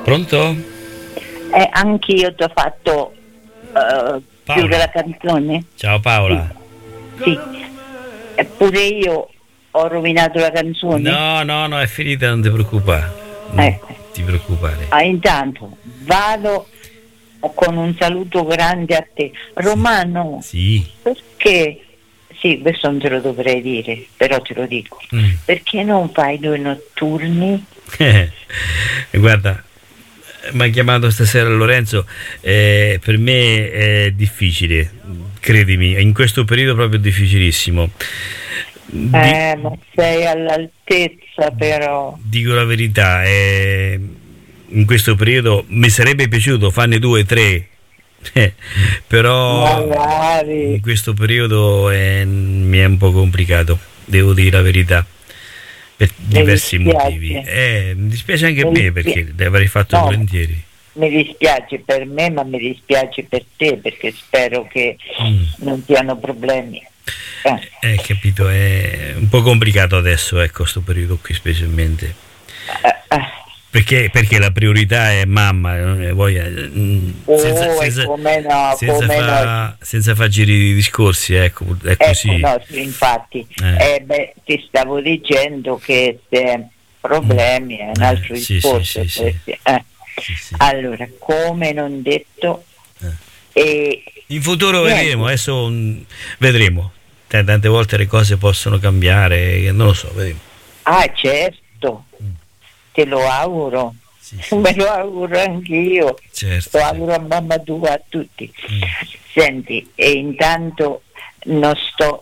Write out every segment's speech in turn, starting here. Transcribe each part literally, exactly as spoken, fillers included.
Pronto? Eh, anch'io ti ho fatto uh, chiudere la canzone. Ciao Paola. Sì. sì. Eppure io ho rovinato la canzone. No, no, no, è finita, non ti preoccupare. Non ecco. ti preoccupare. Ah, intanto vado con un saluto grande a te. Romano. Sì. Perché? Sì, questo non te lo dovrei dire, però te lo dico. Mm. Perché non fai due notturni? Eh, guarda, mi ha chiamato stasera Lorenzo, eh, per me è difficile, credimi, in questo periodo proprio difficilissimo. Di, eh, ma sei all'altezza però. Dico la verità, eh, in questo periodo mi sarebbe piaciuto farne due o tre, eh, però magari. In questo periodo è, mi è un po' complicato, devo dire la verità. Per diversi motivi. Eh, mi dispiace anche a me dispiace. Perché le avrei fatto no, volentieri. Mi dispiace per me, ma mi dispiace per te, perché spero che mm. non siano problemi. Eh. eh, capito, è un po' complicato adesso, ecco, sto periodo qui specialmente. Eh, eh. Perché, perché la priorità è mamma, non voglia, oh, senza, senza, come no, senza, come fa, no. senza far giri di discorsi, ecco, è così. Ecco, no, sì, infatti, eh. Eh, beh, ti stavo dicendo che se problemi è un altro eh, discorso. Sì, sì, sì, eh. sì, sì. Allora, come non detto, eh. e, in futuro niente. vedremo, adesso um, vedremo. Tante volte le cose possono cambiare, non lo so, vedremo. Ah, certo. Mm. Te lo auguro, sì, sì, me lo auguro anch'io, certo, lo auguro a mamma tua, a tutti. Mm. Senti, e intanto non sto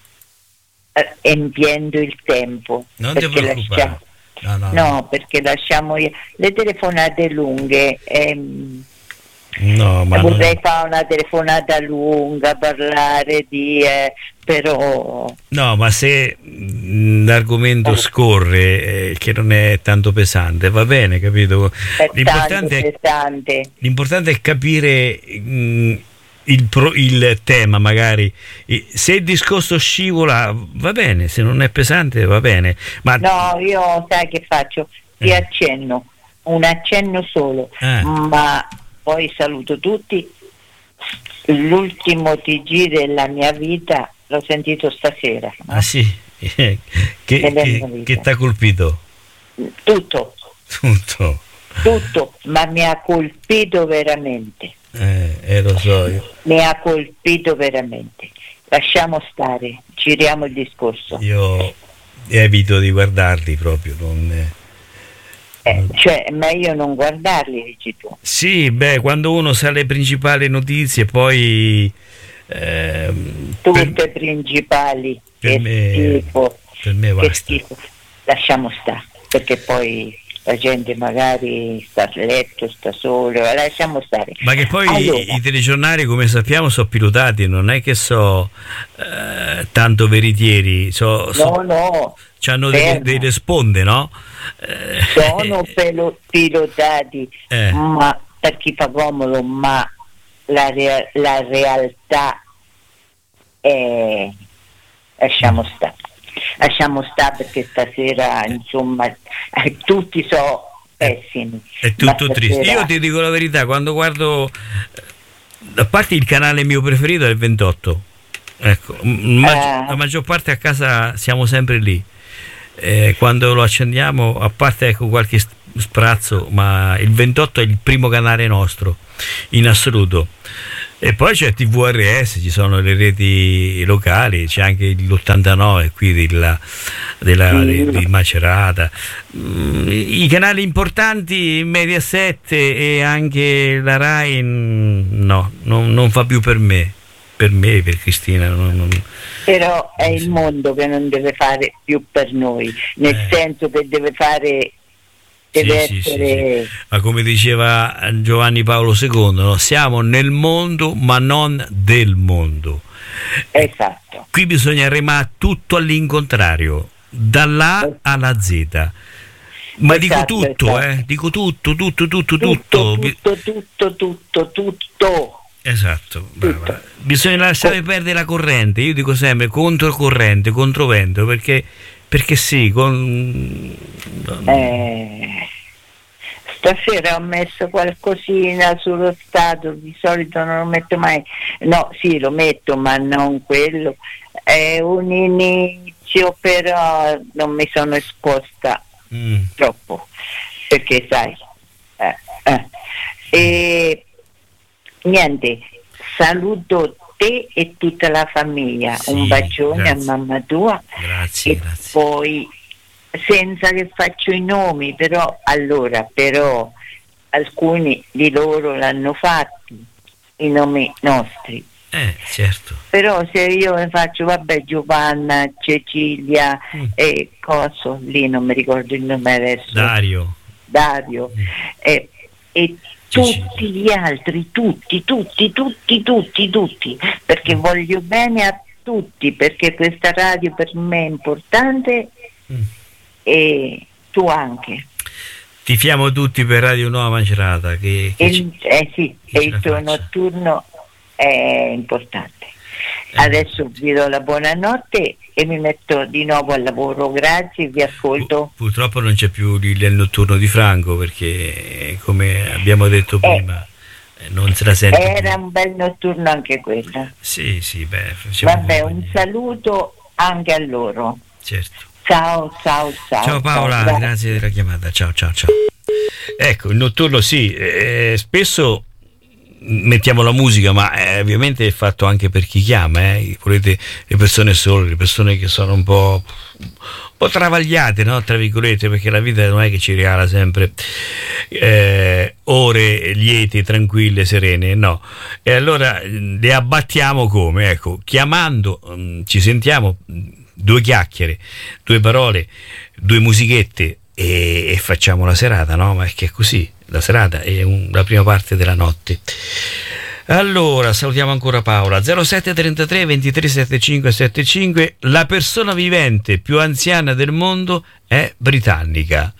eh, empiendo il tempo. Non ti preoccupare. No, no, no. no, perché lasciamo io. Le telefonate lunghe. Ehm, no, ma vorrei non... fare una telefonata lunga, parlare di... Eh, però... No, ma se l'argomento scorre, eh, che non è tanto pesante, va bene, capito? È l'importante, tanto pesante. È, l'importante è capire mh, il, pro, il tema, magari. Se il discorso scivola, va bene, se non è pesante, va bene. Ma... No, io sai che faccio? Ti eh. accenno, un accenno solo, eh. ma poi saluto tutti. L'ultimo T G della mia vita l'ho sentito stasera. No? Ah sì? che che, che ti ha colpito? Tutto. Tutto. Tutto, ma mi ha colpito veramente. Eh, eh lo so io. Mi ha colpito veramente. Lasciamo stare, giriamo il discorso. Io evito di guardarli proprio, non... Eh, cioè è meglio non guardarli, dici tu. Sì, beh, quando uno sa le principali notizie, poi eh, tutte per, principali per che me, schifo, per me basta. Che schifo. Lasciamo stare, perché poi la gente magari sta a letto, sta solo, lasciamo stare. Ma che poi allora, i, i telegiornali, come sappiamo, sono pilotati, non è che so eh, tanto veritieri, so, so, no, no, hanno delle, delle sponde, no? Sono pelo- pilotati, eh. ma per chi fa comodo, ma la, rea- la realtà è... lasciamo stare. Lasciamo stare perché stasera, insomma, eh, tutti sono pessimi. È tutto stasera... triste. Io ti dico la verità, quando guardo, a parte il canale mio preferito è il ventotto, ecco, ma- eh. la maggior parte a casa siamo sempre lì. Eh, quando lo accendiamo, a parte ecco qualche sprazzo, ma il ventotto è il primo canale nostro in assoluto. E poi c'è T V R S, ci sono le reti locali, c'è anche l'ottantanove qui della, della, mm. di, di Macerata. Mm, i canali importanti, Mediaset e anche la Rai, no, non, non fa più per me. Per me, per Cristina, non, non, però è il mondo che non deve fare più per noi, nel eh. senso che deve fare deve sì, essere sì, sì. Ma come diceva Giovanni Paolo secondo, no? Siamo nel mondo ma non del mondo. Esatto. Qui bisogna remare tutto all'incontrario, dall'A alla Z. Ma esatto, dico tutto, esatto. eh? Dico tutto, tutto, tutto, tutto. Tutto, tutto, tutto, tutto, tutto. Esatto, brava. Bisogna lasciare perdere la corrente, io dico sempre controcorrente, controvento, perché perché sì, con eh, Stasera ho messo qualcosina sullo stato, di solito non lo metto mai, no, sì, lo metto, ma non quello. È un inizio, però non mi sono esposta mm. troppo, perché sai. Eh, eh. E niente, saluto te e tutta la famiglia, sì, un bacione grazie. A mamma tua. Grazie, e grazie. Poi senza che faccio i nomi, però allora però alcuni di loro l'hanno fatti i nomi nostri, eh certo, però se io ne faccio vabbè Giovanna, Cecilia mm. e coso lì non mi ricordo il nome adesso, Dario Dario mm. e, e tutti gli altri, tutti, tutti, tutti, tutti, tutti, perché mm. voglio bene a tutti, perché questa radio per me è importante mm. e tu anche. Tifiamo tutti per Radio Nuova Macerata che, che il, ci, eh sì, che e il tuo faccia. Notturno è importante. Eh. Adesso vi do la buonanotte e mi metto di nuovo al lavoro, grazie, vi ascolto. Pur, purtroppo non c'è più il, il notturno di Franco perché come abbiamo detto prima eh, non se la sente era più. Un bel notturno anche quello. Sì, sì, beh, vabbè, un saluto anche a loro. Certo. Ciao, ciao, ciao. Ciao Paola, ciao, grazie della chiamata. Ciao, ciao, ciao. Ecco, il notturno sì, eh, spesso mettiamo la musica, ma eh, ovviamente è fatto anche per chi chiama, eh. Volete le persone sole, le persone che sono un po', un po' travagliate, no? Tra virgolette, perché la vita non è che ci regala sempre eh, ore liete, tranquille, serene, no. E allora le abbattiamo come? Ecco, chiamando, mh, ci sentiamo, due chiacchiere, due parole, due musichette e, e facciamo la serata, no? Ma è che è così, la serata è un, la prima parte della notte. Allora, salutiamo ancora Paola. zero sette trentatré ventitré settantacinque settantacinque. La persona vivente più anziana del mondo è britannica.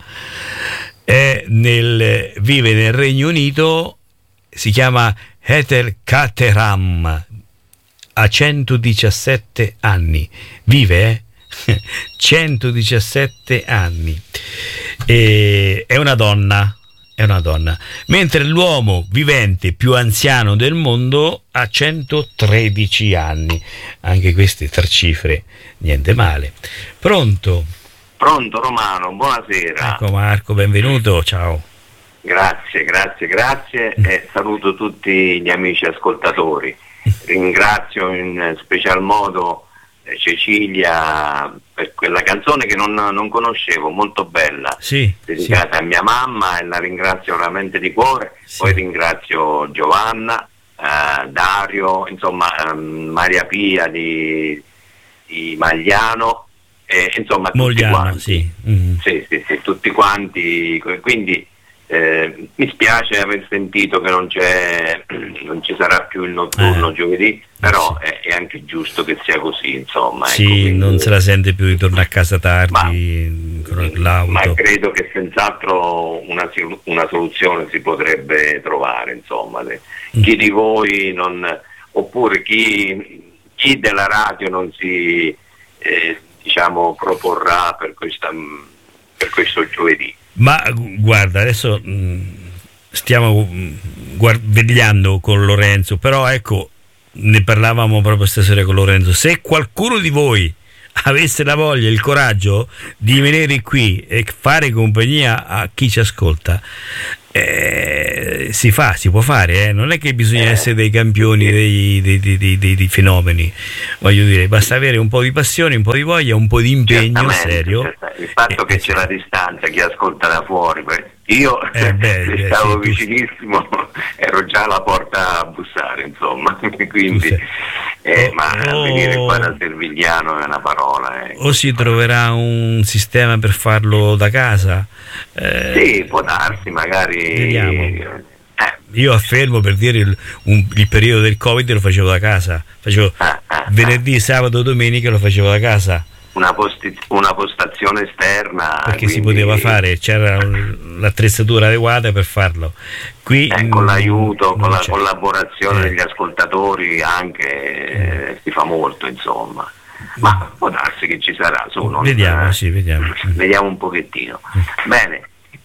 È nel, vive nel Regno Unito, si chiama Ethel Caterham. Ha centodiciassette anni, vive eh? centodiciassette anni, e è una donna, è una donna, mentre l'uomo vivente più anziano del mondo ha centotredici anni, anche queste tre cifre, niente male. Pronto? Pronto Romano, buonasera. Ecco Marco, benvenuto, ciao. Grazie, grazie, grazie e saluto tutti gli amici ascoltatori. Ringrazio in special modo Cecilia per quella canzone che non, non conoscevo, molto bella, sì, dedicata sì. a mia mamma, e la ringrazio veramente di cuore. Sì. Poi ringrazio Giovanna, eh, Dario, insomma eh, Maria Pia di, di Magliano, e, insomma Mogliano, tutti quanti. Sì. Mm-hmm. Sì, sì, sì, tutti quanti, quindi Eh, mi spiace aver sentito che non c'è, non ci sarà più il notturno eh, giovedì, però sì. è, è anche giusto che sia così, insomma. Sì, ecco, quindi, non se la sente più di tornare a casa tardi ma, con l'auto. Ma credo che senz'altro una, una soluzione si potrebbe trovare, insomma. Mm. Chi di voi non, oppure chi, chi della radio non si eh, diciamo proporrà per questa per questo giovedì. Ma guarda, adesso mh, stiamo guard- vegliando con Lorenzo, però ecco, ne parlavamo proprio stasera con Lorenzo. Se qualcuno di voi avesse la voglia e il coraggio di venire qui e fare compagnia a chi ci ascolta, eh, si fa, si può fare, eh? Non è che bisogna essere dei campioni dei, dei, dei, dei, dei, dei fenomeni, voglio dire, basta avere un po' di passione, un po' di voglia, un po' di impegno serio. Certamente. Il fatto eh, che c'è la distanza, chi ascolta da fuori, io eh beh, se stavo beh, sì, vicinissimo tu... ero già alla porta a bussare, insomma, quindi eh, oh, ma oh, venire qua da Servigliano è una parola. Eh. O si troverà un sistema per farlo da casa? Eh, sì, può darsi, magari. Vediamo. Eh. Io affermo, per dire, il, un, il periodo del Covid lo facevo da casa, facevo ah, ah, venerdì, ah. sabato, domenica lo facevo da casa. Una, posti- una postazione esterna, perché quindi... si poteva fare, c'era l'attrezzatura adeguata per farlo. Qui eh, con l'aiuto, con la c'è. collaborazione eh. degli ascoltatori anche eh, si fa molto, insomma. Ma può darsi che ci sarà, su, non, vediamo, eh, sì, vediamo. Vediamo un pochettino. Bene,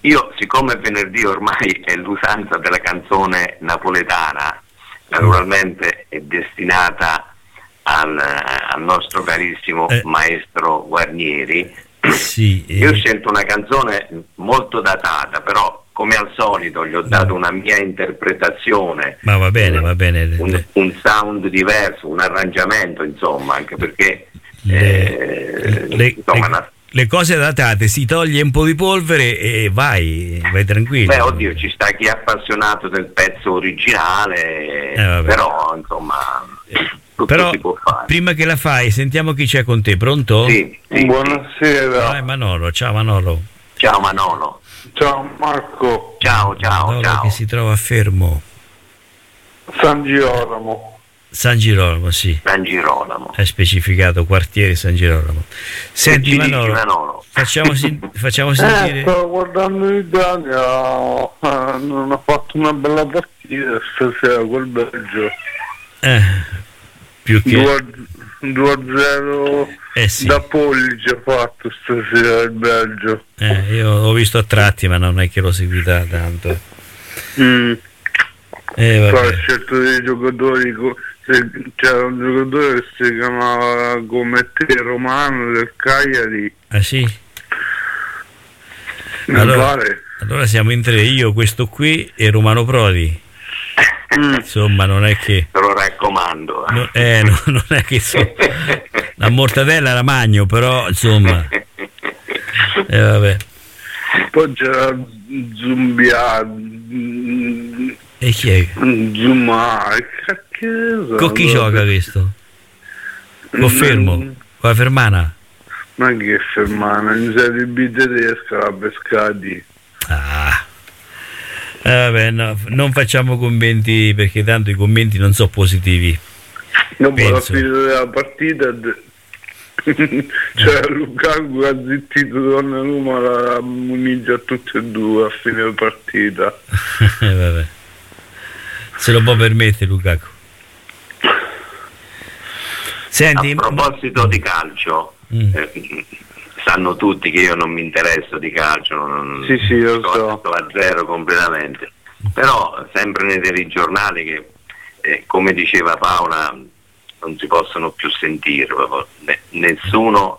io, siccome venerdì ormai è l'usanza della canzone napoletana, naturalmente è destinata al, al nostro carissimo eh. maestro Guarnieri, sì, eh. io ho scelto una canzone molto datata, però come al solito gli ho dato una mia interpretazione, ma va bene, va bene, un, un sound diverso, un arrangiamento, insomma, anche perché le, eh, le, insomma, le, una... le cose datate si toglie un po' di polvere e vai, vai tranquillo. Beh, oddio, ci sta chi è appassionato del pezzo originale, eh, però insomma tutto però, si può fare. Prima che la fai, sentiamo chi c'è con te, pronto? Sì, sì, buonasera. Vai Manolo, ciao Manolo. Ciao Manolo. Ciao Marco. Ciao, ciao, Manolo ciao. Che si trova fermo. San Girolamo. San Girolamo, sì. San Girolamo. È specificato, quartiere San Girolamo. Senti Ci Manolo, dici, Manolo? facciamo, sin- facciamo sentire... Eh, stavo guardando l'Italia, eh, non ha fatto una bella partita stasera col Belgio. Eh, più che... due a zero eh, sì. da Pollice ha fatto stasera il Belgio. Eh, io ho visto a tratti, ma non è che l'ho seguita tanto. Mm. Eh, Poi ha scelto dei giocatori, c'era un giocatore che si chiamava come te, Romano del Cagliari. Ah sì? Mi Allora, pare. allora siamo in tre, io, questo qui e Romano Prodi. Mm. Insomma, non è che... Te lo raccomando. No, eh, no, non è che so... La mortadella la magno, però, insomma... Eh, vabbè. Poi c'era Zumbia, E chi è? Zuma, che so, Con chi gioca questo? Confermo, con la Fermana? Ma che Fermana, in Serie B tedesca la Pescati. Ah, eh, vabbè, no, non facciamo commenti perché tanto i commenti non sono positivi. Dopo la Penso. fine della partita d- c'era Lukaku che ha zittito Donnarumma, la munita a tutti e due a fine partita. Eh, vabbè. Se lo può permettere Lukaku. Senti, a proposito di calcio, mm. eh, sanno tutti che io non mi interesso di calcio, non, Sì, sì, lo sto so. a zero completamente, però sempre nei telegiornali che eh, come diceva Paola non si possono più sentire proprio. Ne- nessuno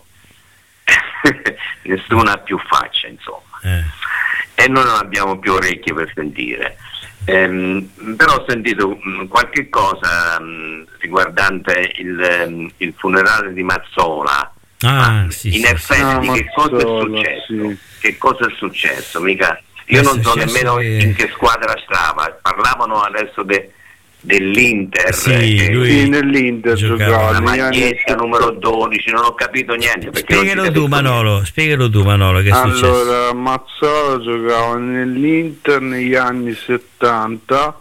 nessuno ha più faccia, insomma, eh. e noi non abbiamo più orecchie per sentire. Ehm, però ho sentito mh, qualche cosa mh, riguardante il, mh, il funerale di Mazzola. Ah, Ma sì, in sì, effetti Ah, che cosa è Mazzola, successo? sì. Che cosa è successo? Mica io È non so successo nemmeno che- in che squadra stava. Parlavano adesso de- dell'Inter, Sì, eh, lui- Sì, nell'Inter giocava. giocava la negli anni maglietta numero dodici, non ho capito niente perché non Spiegalo ci tu capisco Manolo, spiegalo tu Manolo che è successo. Allora, Mazzola giocava nell'Inter negli anni settanta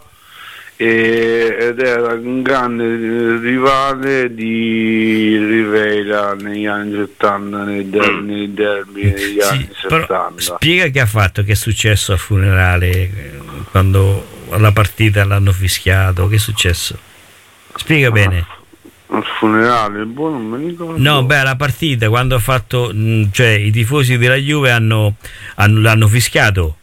e- ed era un grande rivale di Rivera negli anni settanta, nei, der- Mm. nei derby negli Sì, anni però settanta. spiega che ha fatto, che è successo al funerale eh, quando alla partita l'hanno fischiato, che è successo? Spiega bene. Al funerale, boh, non mi ricordo. No, beh, alla partita quando ha fatto, mh, cioè i tifosi della Juve hanno, hanno- l'hanno fischiato.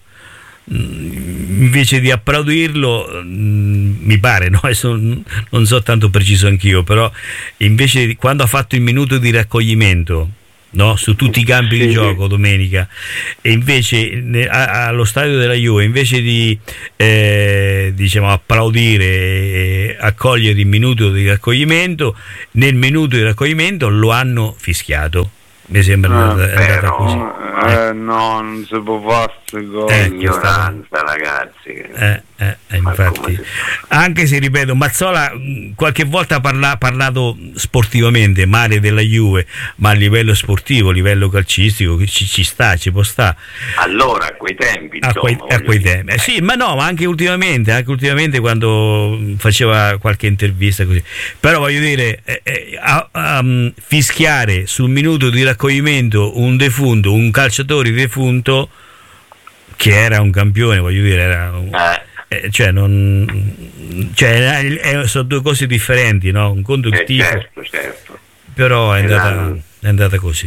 Mh, invece di applaudirlo, mh, mi pare, no? Adesso non so tanto preciso anch'io, però invece di- quando ha fatto il minuto di raccoglimento, no? Su tutti i campi Sì. di gioco domenica, e invece ne- a- allo stadio della Juve, invece di eh, diciamo applaudire e accogliere il minuto di raccoglimento, nel minuto di raccoglimento lo hanno fischiato. Mi sembra Ah, andata, è andata però- così. Eh, no, non si può fare queste cose. Eh, ignoranza, ragazzi. Eh, eh, eh, Ma infatti, come si- anche se ripeto, Mazzola mh, qualche volta ha parla- parlato sportivamente male della Juve, ma a livello sportivo, a livello calcistico, che ci, ci sta, ci può sta. Allora, a quei tempi, A quei, insomma, a quei voglio tempi, dire. Eh, sì, ma no, ma anche ultimamente, anche ultimamente quando mh, faceva qualche intervista così. Però voglio dire, eh, eh, a- a, mh, fischiare sul minuto di raccoglimento un defunto, un calciatore defunto che era un campione, voglio dire, era un, Eh, eh, cioè, non, cioè è- è- sono due cose differenti, no? Un conto il eh, tifo, certo, certo. però è andata, Esatto. è andata così.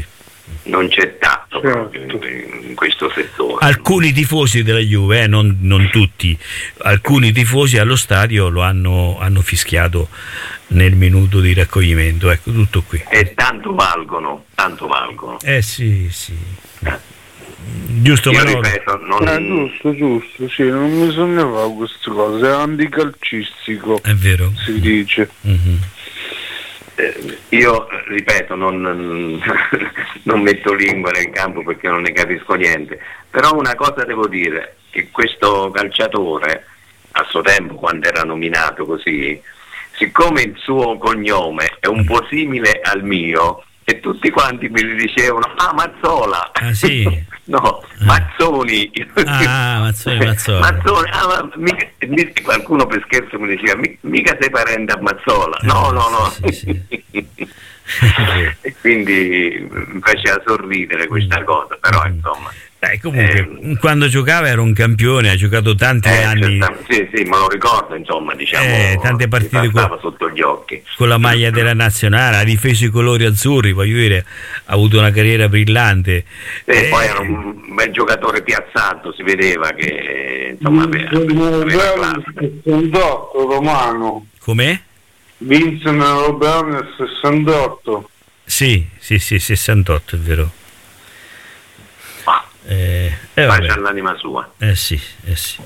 non c'è tatto certo. proprio in, in questo settore. Alcuni tifosi della Juve, eh, non, non tutti, alcuni tifosi allo stadio lo hanno, hanno fischiato nel minuto di raccoglimento, ecco, tutto qui. E tanto valgono, tanto valgono. Eh sì, sì. Giusto, Io Manolo? ripeto, non... Eh, giusto, giusto, sì, non bisogna fare queste cose, è anticalcistico, È vero. si dice. Mm-hmm. Eh, io ripeto, non, non metto lingua nel campo perché non ne capisco niente, però una cosa devo dire, che questo calciatore a suo tempo, quando era nominato così, siccome il suo cognome è un po' simile al mio e tutti quanti mi dicevano ah Mazzola, Ah sì? no, Mazzoni, Ah, Mazzoni, Mazzola. Mazzoni, ah, ma mica, mi- qualcuno per scherzo mi diceva "Mi- mica sei parente a Mazzola", no no no, Sì, sì. e quindi mi faceva sorridere questa cosa, però insomma Dai, comunque, Eh, quando giocava era un campione, ha giocato tanti eh, anni certamente, sì sì, me lo ricordo, insomma, diciamo, Eh, tante partite mi passava con- sotto gli occhi. con la maglia della nazionale, ha difeso i colori azzurri, voglio dire, ha avuto una carriera brillante. E Eh, poi era un bel giocatore piazzato, si vedeva che insomma aveva, aveva Nel classe. sessantotto romano, Com'è? vinse nell'Europeo nel sessantotto. Sì, sì, sì, sessantotto, è vero. Ma Eh, eh, pace vabbè. all'anima sua. Eh sì, eh sì.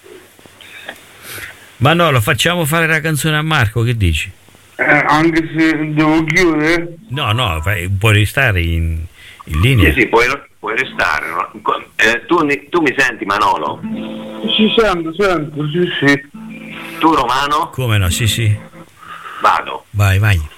Ma no, lo facciamo fare la canzone a Marco, che dici? Eh, anche se devo chiudere, No, no, fai- puoi restare in, in linea. Sì, sì, puoi, puoi restare. No? Eh, tu, mi- tu mi senti, Manolo? ci sento, sento, sì, sì. Tu, Romano? Come no, sì, sì. Vado. Vai, vai.